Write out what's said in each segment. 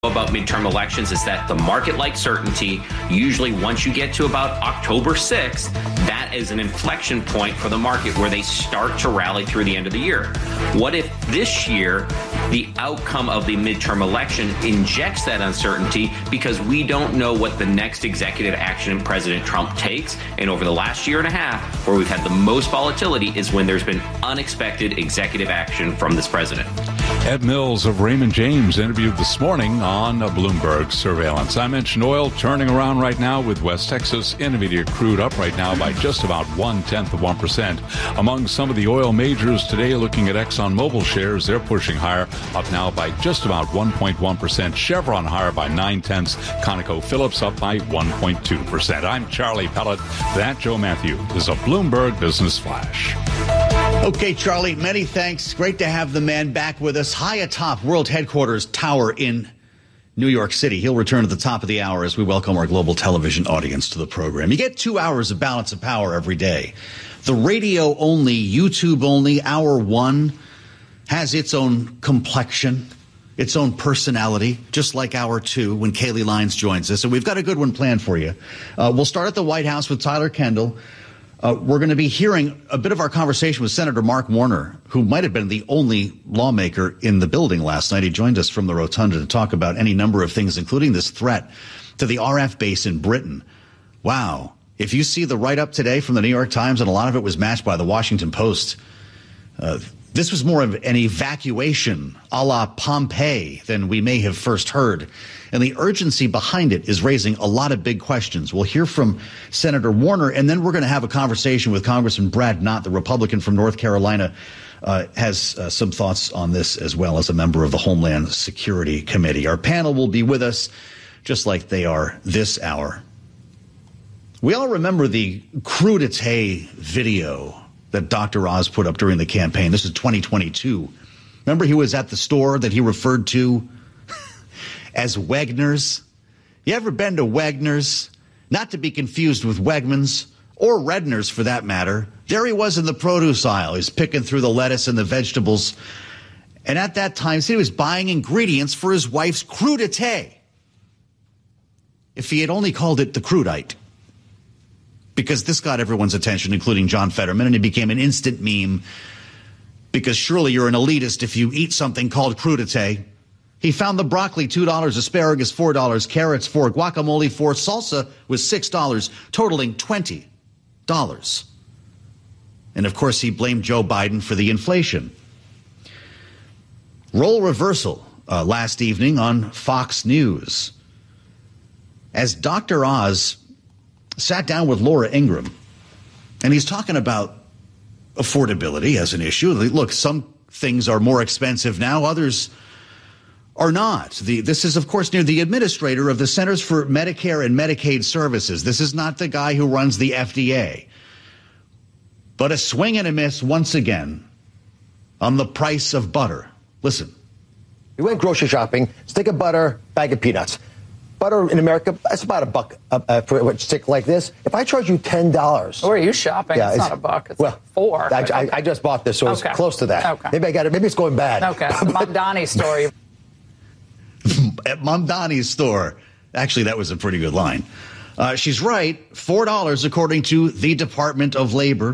about midterm elections is that the market likes certainty. Usually once you get to about October 6th, that is an inflection point for the market where they start to rally through the end of the year. What if this year the outcome of the midterm election injects that uncertainty because we don't know what the next executive action President Trump takes? And over the last year and a half, where we've had the most volatility is when there's been unexpected executive action from this president. Ed Mills of Raymond James interviewed this morning on Bloomberg Surveillance. I mentioned oil turning around right now with West Texas Intermediate crude up right now by just about 0.1%. Among some of the oil majors today, looking at ExxonMobil shares, they're pushing higher, up now by just about 1.1%. Chevron higher by 0.9. ConocoPhillips up by 1.2%. I'm Charlie Pellet. That Joe Matthew is a Bloomberg Business Flash. Okay, Charlie, many thanks. Great to have the man back with us high atop World Headquarters Tower in New York City. He'll return at the top of the hour as we welcome our global television audience to the program. You get 2 hours of Balance of Power every day. The radio only, YouTube only, hour one has its own complexion, its own personality, just like hour two when Kaylee Lyons joins us. And we've got a good one planned for you. We'll start at the White House with Tyler Kendall. We're going to be hearing a bit of our conversation with Senator Mark Warner, who might have been the only lawmaker in the building last night. He joined us from the Rotunda to talk about any number of things, including this threat to the RF base in Britain. Wow. If you see the write-up today from the New York Times, and a lot of it was matched by the Washington Post, this was more of an evacuation a la Pompeii than we may have first heard. And the urgency behind it is raising a lot of big questions. We'll hear from Senator Warner, and then we're going to have a conversation with Congressman Brad Knott, the Republican from North Carolina, has some thoughts on this as well as a member of the Homeland Security Committee. Our panel will be with us just like they are this hour. We all remember the crudité video that Dr. Oz put up during the campaign. This is 2022. Remember he was at the store that he referred to as Wegner's? You ever been to Wegner's? Not to be confused with Wegmans or Redner's for that matter. There he was in the produce aisle. He's picking through the lettuce and the vegetables. And at that time, he was buying ingredients for his wife's crudité. If he had only called it the crudite. Because this got everyone's attention, including John Fetterman, and it became an instant meme. Because surely you're an elitist if you eat something called crudité. He found the broccoli, $2, asparagus, $4, carrots, $4, guacamole, $4, salsa was $6, totaling $20. And, of course, he blamed Joe Biden for the inflation. Role reversal last evening on Fox News. As Dr. Oz sat down with Laura Ingraham, and he's talking about affordability as an issue. Look, some things are more expensive now, others are not. This is, of course, near the administrator of the Centers for Medicare and Medicaid Services. This is not the guy who runs the FDA. But a swing and a miss once again on the price of butter. Listen. We went grocery shopping, stick of butter, bag of peanuts. Butter in America, that's about $1 for a stick like this. If I charge you $10. Where are you shopping? Yeah, it's not $1. It's like $4. I just bought this, so it's close to that. Okay. Maybe I got it. Maybe it's going bad. Okay. The Mom Donnie story. At Mom Donnie's store. Actually, that was a pretty good line. She's right. $4 according to the Department of Labor.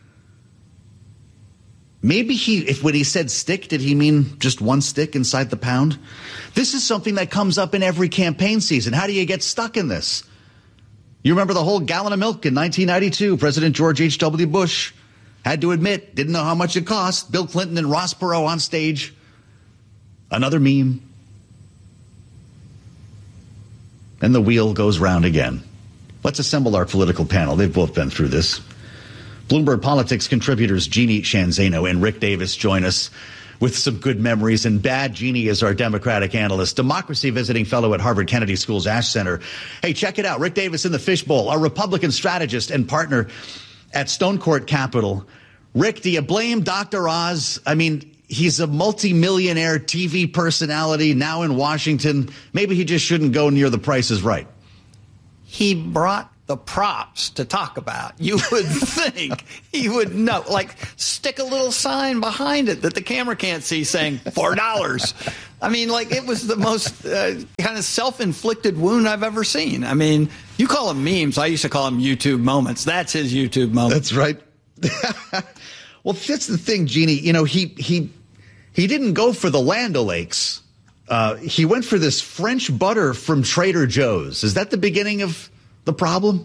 Maybe when he said stick, did he mean just one stick inside the pound? This is something that comes up in every campaign season. How do you get stuck in this? You remember the whole gallon of milk in 1992. President George H.W. Bush had to admit, didn't know how much it cost. Bill Clinton and Ross Perot on stage. Another meme. And the wheel goes round again. Let's assemble our political panel. They've both been through this. Bloomberg Politics contributors Jeannie Shanzano and Rick Davis join us with some good memories. And bad Jeannie is our Democratic analyst, democracy visiting fellow at Harvard Kennedy School's Ash Center. Hey, check it out. Rick Davis in the fishbowl, a Republican strategist and partner at Stone Court Capital. Rick, do you blame Dr. Oz? I mean, he's a multimillionaire TV personality now in Washington. Maybe he just shouldn't go near The Price is Right. He brought the props to talk about. You would think he would know, like stick a little sign behind it that the camera can't see saying $4. I mean, like it was the most kind of self-inflicted wound I've ever seen. I mean, you call them memes. I used to call them YouTube moments. That's his YouTube moment. That's right. Well, that's the thing, Jeannie. You know, he didn't go for the Land O'Lakes. He went for this French butter from Trader Joe's. Is that the beginning of the problem?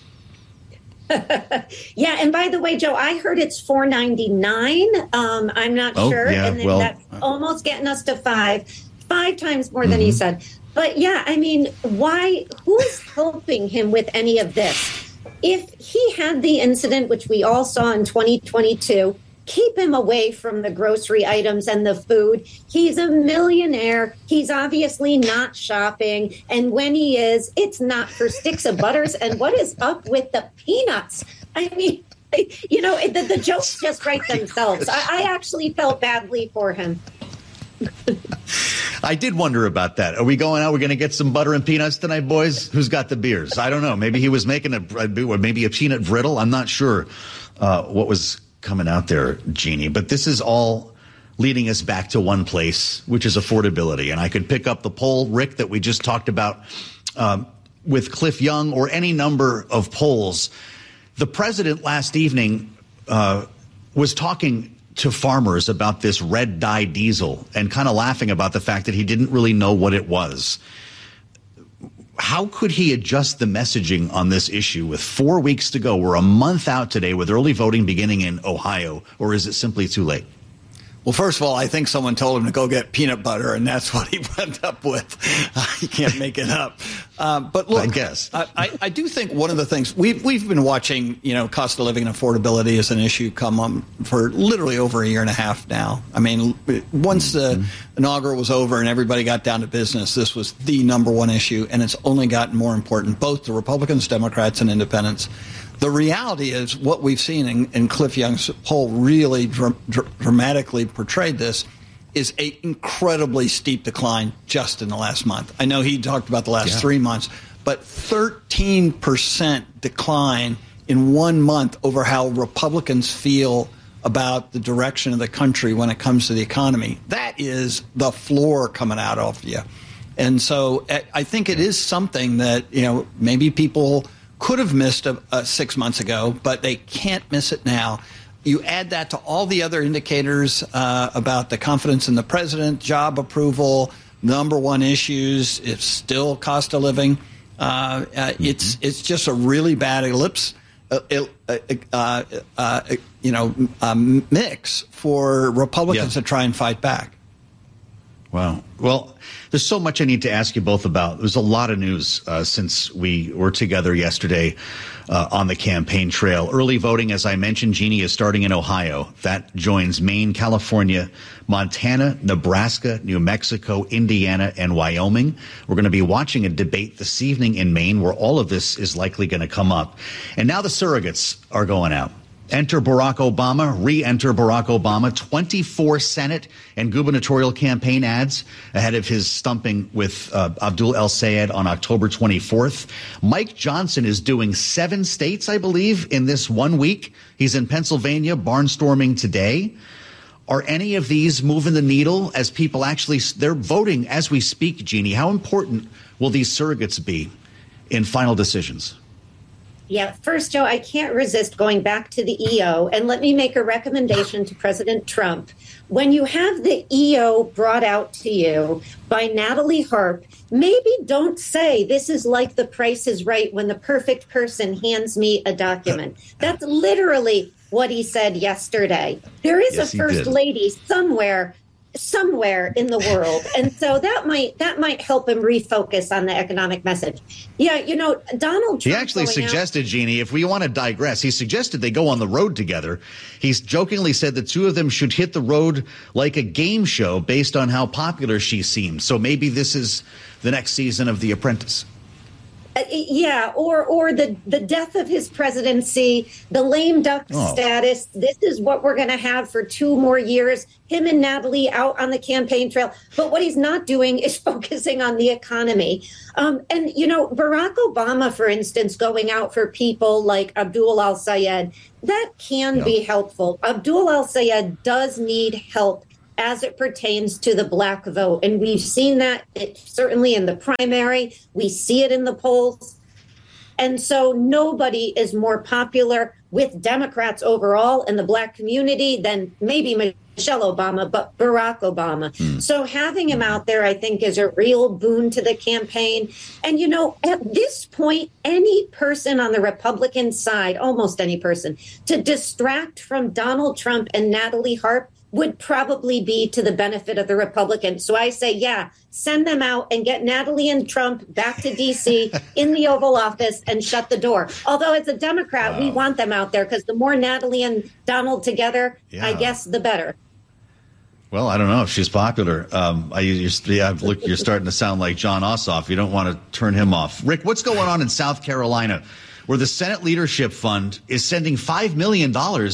Yeah, and by the way, Joe, I heard it's $4.99. I'm not sure, yeah, and then that's almost getting us to five times more than he said. But yeah, I mean, why? Who's helping him with any of this? If he had the incident, which we all saw in 2022. Keep him away from the grocery items and the food. He's a millionaire. He's obviously not shopping. And when he is, it's not for sticks of butters. And what is up with the peanuts? I mean, you know, the jokes just write themselves. I actually felt badly for him. I did wonder about that. Are we going out? We're going to get some butter and peanuts tonight, boys? Who's got the beers? I don't know. Maybe he was making maybe a peanut brittle. I'm not sure what was coming out there, Jeannie, but this is all leading us back to one place, which is affordability. And I could pick up the poll, Rick, that we just talked about with Cliff Young, or any number of polls. The president last evening was talking to farmers about this red dye diesel and kind of laughing about the fact that he didn't really know what it was. How could he adjust the messaging on this issue with 4 weeks to go? We're a month out today with early voting beginning in Ohio, or is it simply too late? Well, first of all, I think someone told him to go get peanut butter, and that's what he went up with. He can't make it up. But look, I guess I do think one of the things we've been watching, you know, cost of living and affordability as an issue come on for literally over a year and a half now. I mean, once the inaugural was over and everybody got down to business, this was the number one issue, and it's only gotten more important, both to Republicans, Democrats, and independents. The reality is what we've seen, and Cliff Young's poll really dramatically portrayed this, is an incredibly steep decline just in the last month. I know he talked about the last 3 months, but 13% decline in 1 month over how Republicans feel about the direction of the country when it comes to the economy. That is the floor coming out of you. And so I think it is something that, you know, maybe people could have missed 6 months ago, but they can't miss it now. You add that to all the other indicators about the confidence in the president, job approval, number one issues, it's still cost of living. It's just a really bad mix for Republicans to try and fight back. Wow. Well, there's so much I need to ask you both about. There's a lot of news since we were together yesterday on the campaign trail. Early voting, as I mentioned, Jeannie, is starting in Ohio. That joins Maine, California, Montana, Nebraska, New Mexico, Indiana, and Wyoming. We're going to be watching a debate this evening in Maine where all of this is likely going to come up. And now the surrogates are going out. Enter Barack Obama, re-enter Barack Obama, 24 Senate and gubernatorial campaign ads ahead of his stumping with Abdul El-Sayed on October 24th. Mike Johnson is doing 7 states, I believe, in this 1 week. He's in Pennsylvania, barnstorming today. Are any of these moving the needle as people actually, they're voting as we speak, Jeannie? How important will these surrogates be in final decisions? Yeah, first, Joe, I can't resist going back to the EO, and let me make a recommendation to President Trump. When you have the EO brought out to you by Natalie Harp, maybe don't say this is like The Price is Right when the perfect person hands me a document. That's literally what he said yesterday. There is a first lady somewhere in the world. And so that might help him refocus on the economic message. Yeah, you know, Donald Trump. He actually suggested, Jeannie, if we want to digress, he suggested they go on the road together. He's jokingly said the two of them should hit the road like a game show based on how popular she seems. So maybe this is the next season of The Apprentice. Yeah, or the death of his presidency, the lame duck status. This is what we're going to have for 2 more years. Him and Natalie out on the campaign trail. But what he's not doing is focusing on the economy. And, Barack Obama, for instance, going out for people like Abdul al-Sayed, that can be helpful. Abdul al-Sayed does need help as it pertains to the black vote. And we've seen that certainly in the primary. We see it in the polls. And so nobody is more popular with Democrats overall in the black community than maybe Michelle Obama, but Barack Obama. So having him out there, I think, is a real boon to the campaign. And, at this point, any person on the Republican side, almost any person, to distract from Donald Trump and Natalie Harp would probably be to the benefit of the Republicans. So I say, send them out and get Natalie and Trump back to D.C. in the Oval Office and shut the door. Although as a Democrat, we want them out there because the more Natalie and Donald together, I guess the better. Well, I don't know if she's popular. You're starting to sound like John Ossoff. You don't want to turn him off. Rick, what's going on in South Carolina where the Senate Leadership Fund is sending $5 million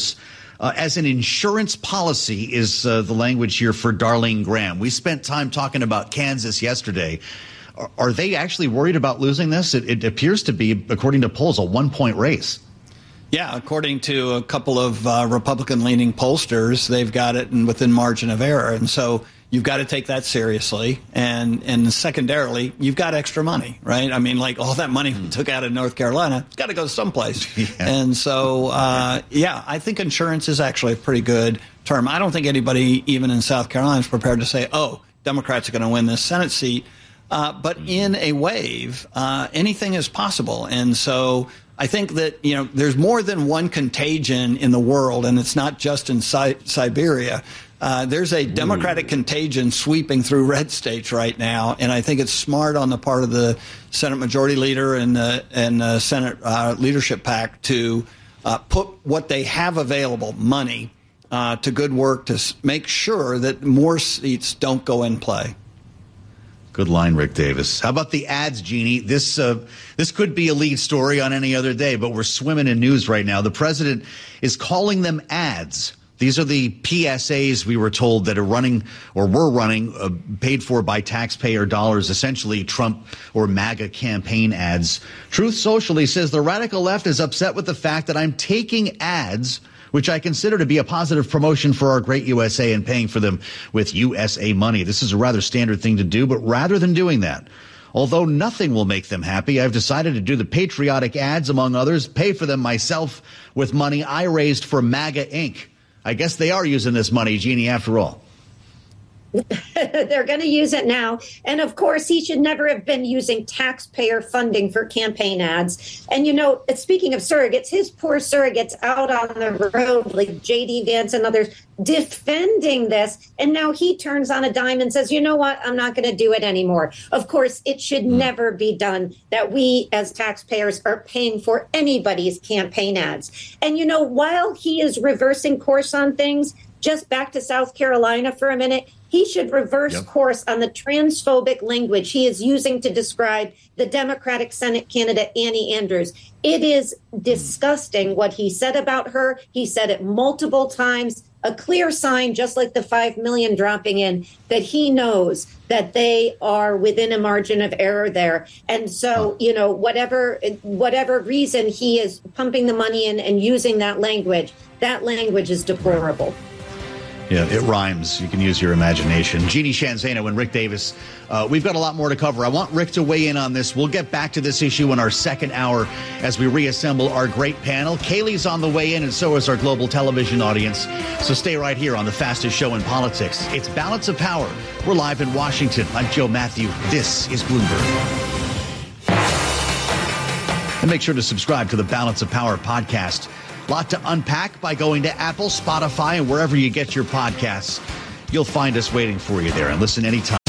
as an insurance policy is the language here for Darlene Graham. We spent time talking about Kansas yesterday. Are they actually worried about losing this? It appears to be, according to polls, a 1-point race. Yeah, according to a couple of Republican-leaning pollsters, they've got it within margin of error. And so you've got to take that seriously. And secondarily, you've got extra money, right? I mean, like all that money we took out of North Carolina, it's got to go someplace. And so, I think insurance is actually a pretty good term. I don't think anybody, even in South Carolina, is prepared to say, Democrats are going to win this Senate seat. But in a wave, anything is possible. And so I think that, there's more than one contagion in the world, and it's not just in Siberia. There's a Democratic contagion sweeping through red states right now, and I think it's smart on the part of the Senate Majority Leader and Senate Leadership PAC to put what they have available, money, to good work to make sure that more seats don't go in play. Good line, Rick Davis. How about the ads, Jeannie? This could be a lead story on any other day, but we're swimming in news right now. The president is calling them ads. These are the PSAs we were told that are running or were running, paid for by taxpayer dollars, essentially Trump or MAGA campaign ads. Truth Socially says the radical left is upset with the fact that I'm taking ads, which I consider to be a positive promotion for our great USA, and paying for them with USA money. This is a rather standard thing to do, but rather than doing that, although nothing will make them happy, I've decided to do the patriotic ads, among others, pay for them myself with money I raised for MAGA Inc. I guess they are using this money, Jeannie, after all. They're going to use it now. And of course, he should never have been using taxpayer funding for campaign ads. And, speaking of surrogates, his poor surrogates out on the road, like J.D. Vance and others, defending this. And now he turns on a dime and says, you know what, I'm not going to do it anymore. Of course, it should never be done that we as taxpayers are paying for anybody's campaign ads. And, while he is reversing course on things, just back to South Carolina for a minute, he should reverse course on the transphobic language he is using to describe the Democratic Senate candidate, Annie Andrews. It is disgusting what he said about her. He said it multiple times, a clear sign, just like the $5 million dropping in, that he knows that they are within a margin of error there. And so, whatever reason he is pumping the money in and using that language is deplorable. Yeah, it rhymes. You can use your imagination. Jeannie Sheehan Zaino and Rick Davis. We've got a lot more to cover. I want Rick to weigh in on this. We'll get back to this issue in our second hour as we reassemble our great panel. Kaylee's on the way in, and so is our global television audience. So stay right here on the fastest show in politics. It's Balance of Power. We're live in Washington. I'm Joe Matthew. This is Bloomberg. And make sure to subscribe to the Balance of Power podcast. Lot to unpack by going to Apple, Spotify, and wherever you get your podcasts. You'll find us waiting for you there, and listen anytime.